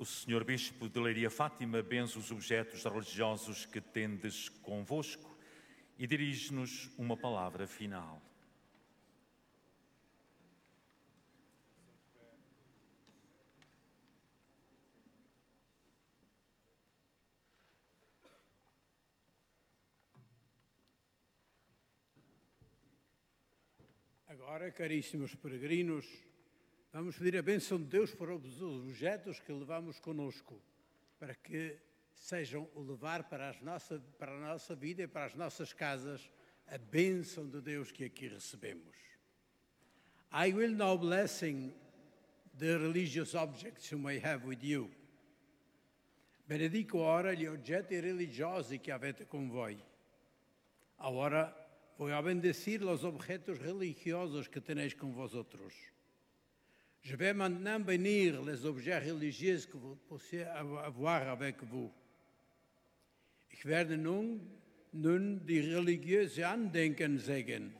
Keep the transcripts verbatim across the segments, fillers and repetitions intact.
O senhor Bispo de Leiria Fátima benze os objetos religiosos que tendes convosco e dirige-nos uma palavra final. Agora, caríssimos peregrinos, vamos pedir a bênção de Deus para os objetos que levamos conosco, para que sejam o levar para, as nossa, para a nossa vida e para as nossas casas a bênção de Deus que aqui recebemos. I will now blessing the religious objects you may have with you. Benedico ora gli oggetti religiosi che avete con voi. Ora voy a bendecir los objetos religiosos que tenéis con vosotros. Je vais maintenant bénir les objets religieux que vous pouvez avoir avec vous. Ich werde nun, nun die religiöse Andenken sagen.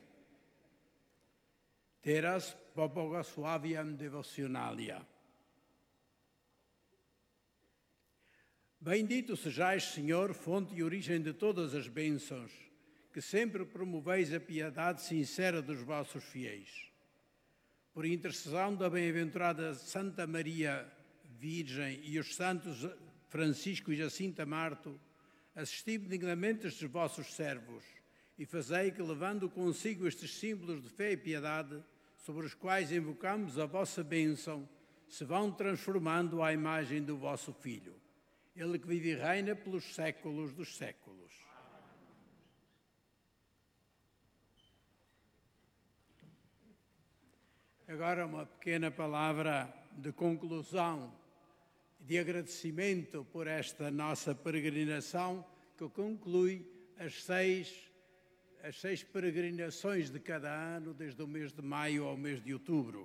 Teras Bogosławiam Devotionalia. Bendito sejais, Senhor, fonte e origem de todas as bênçãos, que sempre promoveis a piedade sincera dos vossos fiéis. Por intercessão da bem-aventurada Santa Maria Virgem e os santos Francisco e Jacinta Marto, assisti benignamente estes vossos servos e fazei que, levando consigo estes símbolos de fé e piedade, sobre os quais invocamos a vossa bênção, se vão transformando à imagem do vosso Filho, Ele que vive e reina pelos séculos dos séculos. Agora uma pequena palavra de conclusão, de agradecimento por esta nossa peregrinação, que conclui as seis, as seis peregrinações de cada ano, desde o mês de maio ao mês de outubro.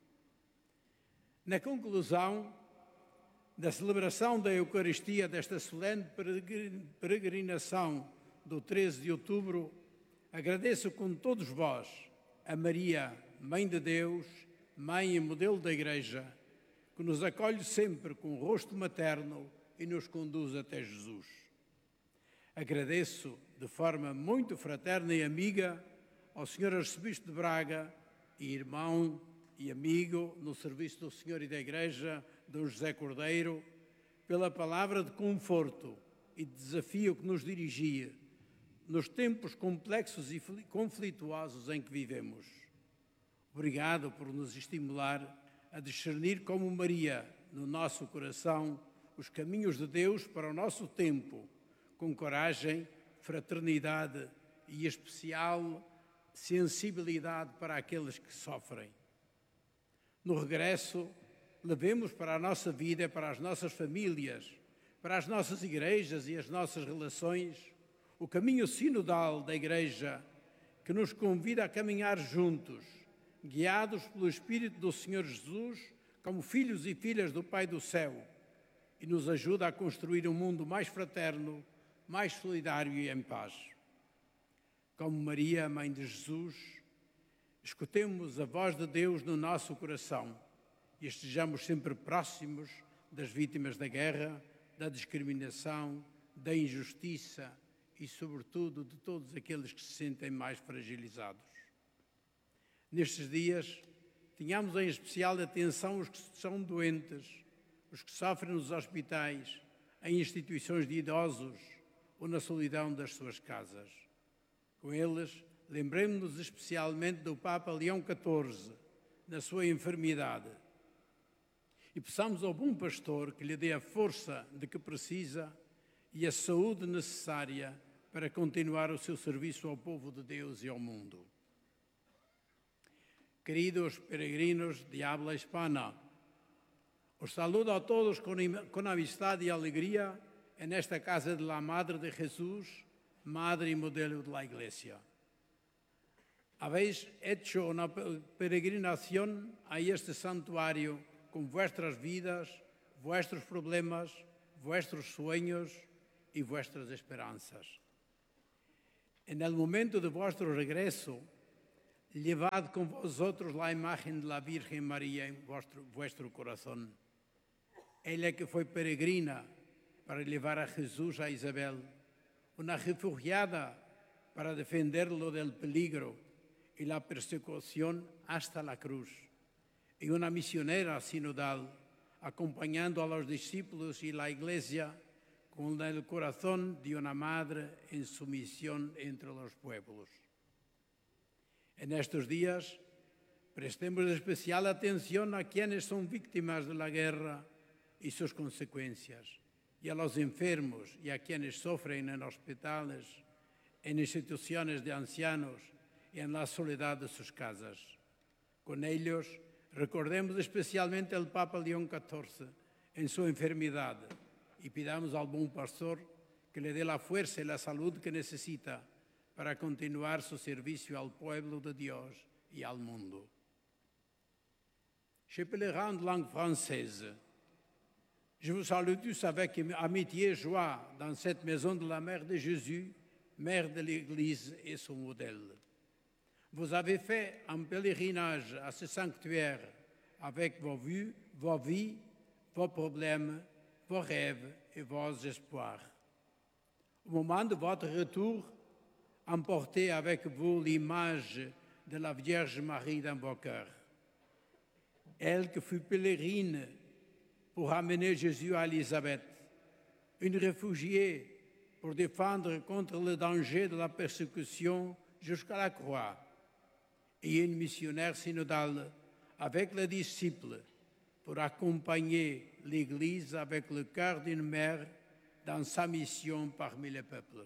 Na conclusão da celebração da Eucaristia desta solene peregrinação do treze de outubro, agradeço com todos vós a Maria, Mãe de Deus, Mãe e modelo da Igreja, que nos acolhe sempre com o rosto materno e nos conduz até Jesus. Agradeço de forma muito fraterna e amiga ao senhor Arcebispo de Braga e irmão e amigo no serviço do Senhor e da Igreja, Dom José Cordeiro, pela palavra de conforto e de desafio que nos dirigia nos tempos complexos e conflituosos em que vivemos. Obrigado por nos estimular a discernir como Maria, no nosso coração, os caminhos de Deus para o nosso tempo, com coragem, fraternidade e especial sensibilidade para aqueles que sofrem. No regresso, levemos para a nossa vida, para as nossas famílias, para as nossas igrejas e as nossas relações, o caminho sinodal da Igreja, que nos convida a caminhar juntos, guiados pelo Espírito do Senhor Jesus, como filhos e filhas do Pai do Céu, e nos ajuda a construir um mundo mais fraterno, mais solidário e em paz. Como Maria, Mãe de Jesus, escutemos a voz de Deus no nosso coração e estejamos sempre próximos das vítimas da guerra, da discriminação, da injustiça e, sobretudo, de todos aqueles que se sentem mais fragilizados. Nestes dias, tenhamos em especial atenção os que são doentes, os que sofrem nos hospitais, em instituições de idosos ou na solidão das suas casas. Com eles, lembremos-nos especialmente do Papa Leão catorze, na sua enfermidade, e peçamos ao bom pastor que lhe dê a força de que precisa e a saúde necessária para continuar o seu serviço ao povo de Deus e ao mundo. Queridos peregrinos de habla hispana, os saludo a todos con, con amistad y alegría en esta casa de la Madre de Jesús, Madre y modelo de la Iglesia. Habéis hecho una peregrinación a este santuario con vuestras vidas, vuestros problemas, vuestros sueños y vuestras esperanzas. En el momento de vuestro regreso, llevad con vosotros la imagen de la Virgen María en vuestro, vuestro corazón. Ella que foi peregrina para levar a Jesus a Isabel, una refugiada para defenderlo del peligro y la persecución hasta la cruz, y una misionera sinodal acompañando a los discípulos y la Iglesia con el corazón de una madre en su misión entre los pueblos. En estos días, prestemos especial atención a quienes son víctimas de la guerra y sus consecuencias, y a los enfermos y a quienes sufren en hospitales, en instituciones de ancianos y en la soledad de sus casas. Con ellos, recordemos especialmente al Papa León catorce en su enfermedad y pidamos al buen pastor que le dé la fuerza y la salud que necesita para continuar su servicio al pueblo de Dios y al mundo. Chez pèlerins de langue française, je vous salue tous avec amitié et joie dans cette maison de la Mère de Jésus, Mère de l'Église et son modèle. Vous avez fait un pèlerinage à ce sanctuaire avec vos vues, vos vies, vos problèmes, vos rêves et vos espoirs. Au moment de votre retour, emportez avec vous l'image de la Vierge Marie dans vos cœurs. Elle qui fut pèlerine pour amener Jésus à Élisabeth, une réfugiée pour défendre contre le danger de la persécution jusqu'à la croix, et une missionnaire synodale avec les disciples pour accompagner l'Église avec le cœur d'une mère dans sa mission parmi les peuples.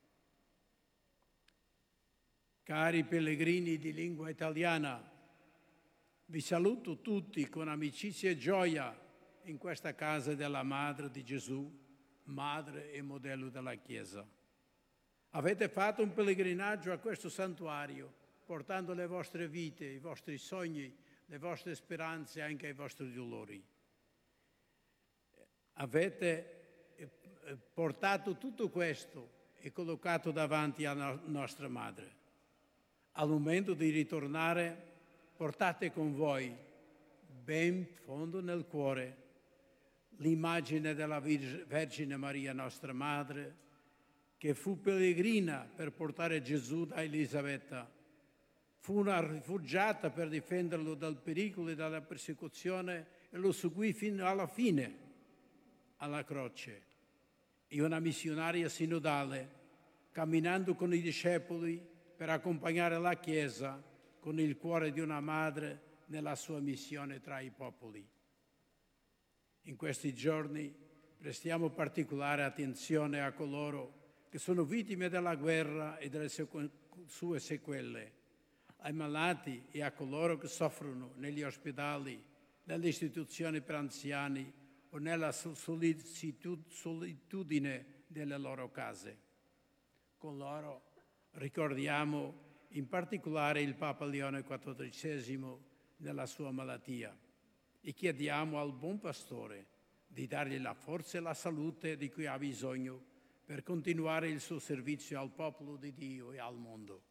Cari pellegrini di lingua italiana, vi saluto tutti con amicizia e gioia in questa casa della Madre di Gesù, Madre e modello della Chiesa. Avete fatto un pellegrinaggio a questo santuario, portando le vostre vite, i vostri sogni, le vostre speranze e anche i vostri dolori. Avete portato tutto questo e collocato davanti alla nostra Madre. Al momento di ritornare, portate con voi, ben in fondo nel cuore, l'immagine della Vergine Maria, nostra Madre, che fu pellegrina per portare Gesù da Elisabetta. Fu una rifugiata per difenderlo dal pericolo e dalla persecuzione e lo seguì fino alla fine, alla croce. E una missionaria sinodale, camminando con i discepoli per accompagnare la Chiesa con il cuore di una madre nella sua missione tra i popoli. In questi giorni prestiamo particolare attenzione a coloro che sono vittime della guerra e delle sue sequele, ai malati e a coloro che soffrono negli ospedali, nelle istituzioni per anziani o nella solitudine delle loro case. Con loro ricordiamo in particolare il Papa Leone quattordicesimo nella sua malattia e chiediamo al buon pastore di dargli la forza e la salute di cui ha bisogno per continuare il suo servizio al popolo di Dio e al mondo.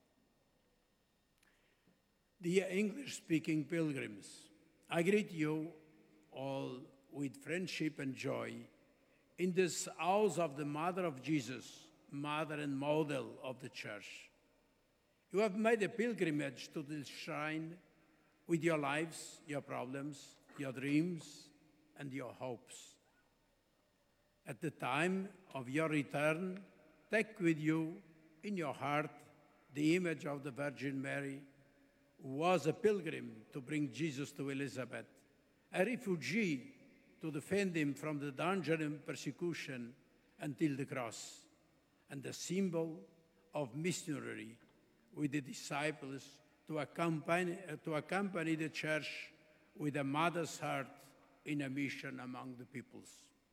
Dear English-speaking pilgrims, I greet you all with friendship and joy in this house of the Mother of Jesus, Mother and Model of the Church. You have made a pilgrimage to this shrine with your lives, your problems, your dreams, and your hopes. At the time of your return, take with you in your heart the image of the Virgin Mary, who was a pilgrim to bring Jesus to Elizabeth, a refugee to defend him from the danger and persecution until the cross, and a symbol of missionary with the disciples to accompany, uh, to accompany the church with a mother's heart in a mission among the peoples.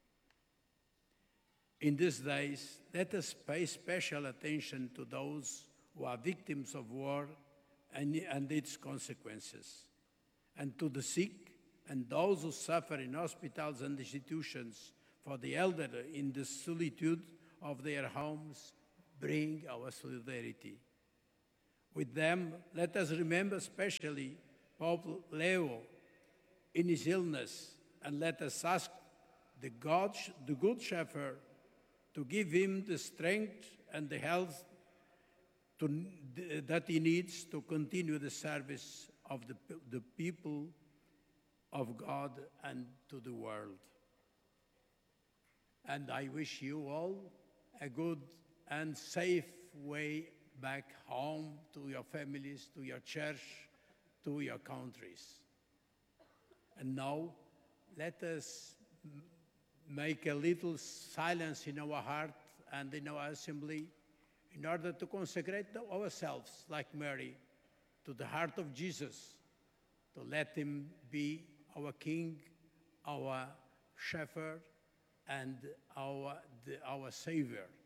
In these days, let us pay special attention to those who are victims of war and, and its consequences, and to the sick and those who suffer in hospitals and institutions. For the elderly in the solitude of their homes, bring our solidarity. With them, let us remember especially Pope Leo in his illness, and let us ask the, God, the Good Shepherd, to give him the strength and the health to, that he needs to continue the service of the, the people of God and to the world. And I wish you all a good and safe way back home to your families, to your church, to your countries. And now, let us make a little silence in our heart and in our assembly in order to consecrate ourselves, like Mary, to the heart of Jesus, to let him be our King, our Shepherd, and our, the, our Savior.